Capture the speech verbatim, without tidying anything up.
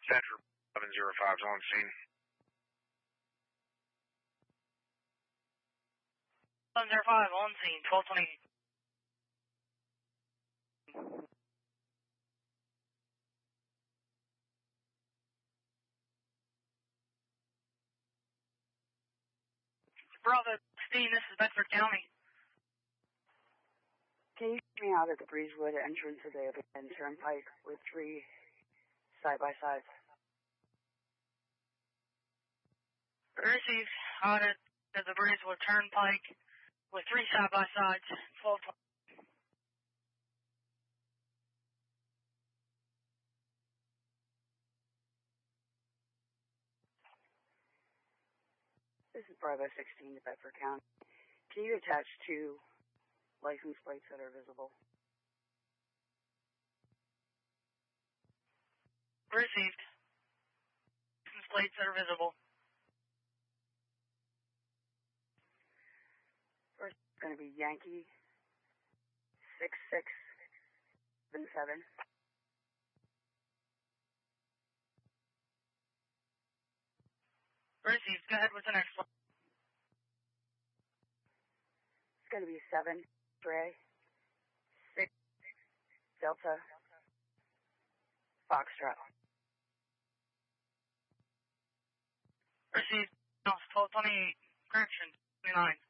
Central eleven zero five is on scene. eleven zero five on scene, twelve twenty. Bravo sixteen, this is Bedford County. Can you get me out at the Breezewood entrance of the Open Turnpike with three side-by-sides? Received out at, at the Breezewood Turnpike with three side-by-sides, twelve twenty. This is Bravo sixteen to Bedford County. Can you attach two license plates that are visible? Received. License plates that are visible. First, it's going to be Yankee six six seven seven. Received. Go ahead with the next one. It's going to be seven Trey six Delta Foxtrot. Received. twelve twenty-eight. Correction. twenty-nine.